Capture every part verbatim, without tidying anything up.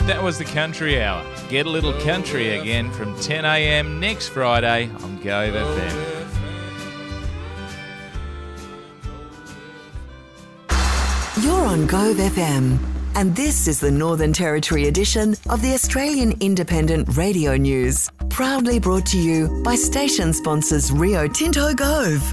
That was the Country Hour. Get a little country again from ten a m next Friday on Gove F M. You're on Gove F M, and this is the Northern Territory edition of the Australian Independent Radio News, proudly brought to you by station sponsors Rio Tinto Gove.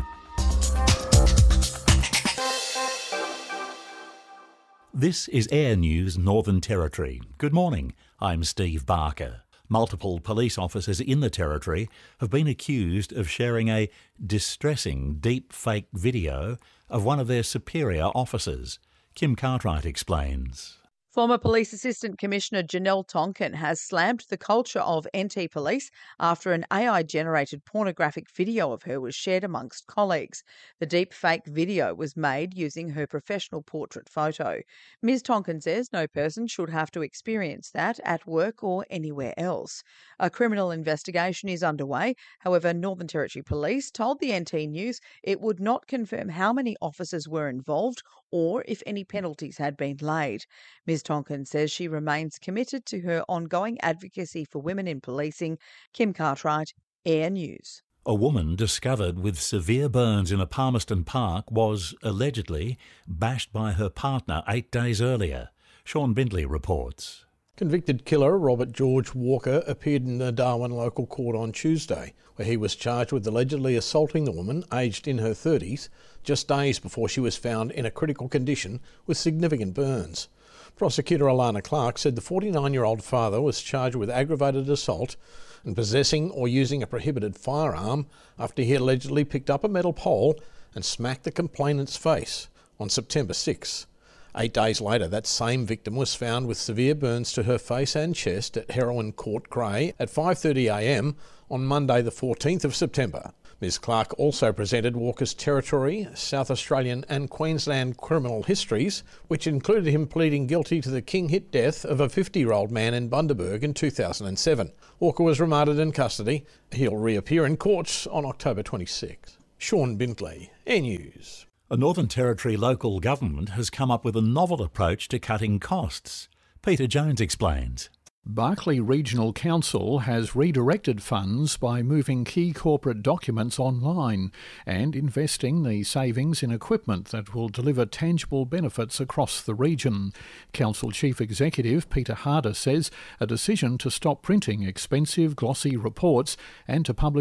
This is Air News Northern Territory. Good morning, I'm Steve Barker. Multiple police officers in the Territory have been accused of sharing a distressing deep fake video of one of their superior officers. Kim Cartwright explains. Former Police Assistant Commissioner Janelle Tonkin has slammed the culture of N T Police after an A I-generated pornographic video of her was shared amongst colleagues. The deep fake video was made using her professional portrait photo. Miz Tonkin says no person should have to experience that at work or anywhere else. A criminal investigation is underway. However, Northern Territory Police told the N T News it would not confirm how many officers were involved or if any penalties had been laid. Miz Tonkin says she remains committed to her ongoing advocacy for women in policing. Kim Cartwright, Air News. A woman discovered with severe burns in a Palmerston Park was, allegedly, bashed by her partner eight days earlier. Sean Bindley reports. Convicted killer Robert George Walker appeared in the Darwin local court on Tuesday, where he was charged with allegedly assaulting the woman, aged in her thirties, just days before she was found in a critical condition with significant burns. Prosecutor Alana Clark said the forty-nine-year-old father was charged with aggravated assault and possessing or using a prohibited firearm after he allegedly picked up a metal pole and smacked the complainant's face on September sixth. Eight days later, that same victim was found with severe burns to her face and chest at Heroin Court Grey at five thirty a m on Monday the fourteenth of September. Miz Clark also presented Walker's Territory, South Australian and Queensland criminal histories, which included him pleading guilty to the king-hit death of a fifty-year-old man in Bundaberg in two thousand seven. Walker was remanded in custody. He'll reappear in courts on October twenty-sixth. Sean Bindley, Air News. A Northern Territory local government has come up with a novel approach to cutting costs. Peter Jones explains. Barkly Regional Council has redirected funds by moving key corporate documents online and investing the savings in equipment that will deliver tangible benefits across the region. Council Chief Executive Peter Harder says a decision to stop printing expensive glossy reports and to publish